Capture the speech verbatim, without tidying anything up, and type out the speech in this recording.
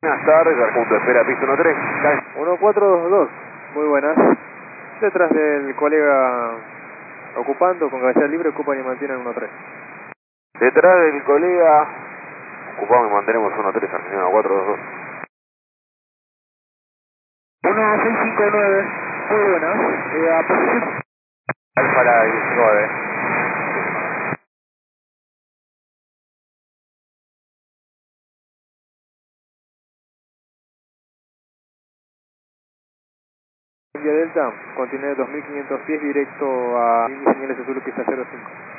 Buenas tardes, Arjunto, espera, piso uno tres. uno cuatro dos dos, muy buenas. Detrás del colega ocupando, con cabecera libre, ocupan y mantienen uno tres. Detrás del colega, ocupamos y mantenemos uno tres, Argentina cuatro dos dos. uno seis cinco nueve, muy buenas. Eh, a posición. Alfa la diecinueve. Vía Delta, continúe dos mil quinientos pies directo a línea señales azul que está cero cinco.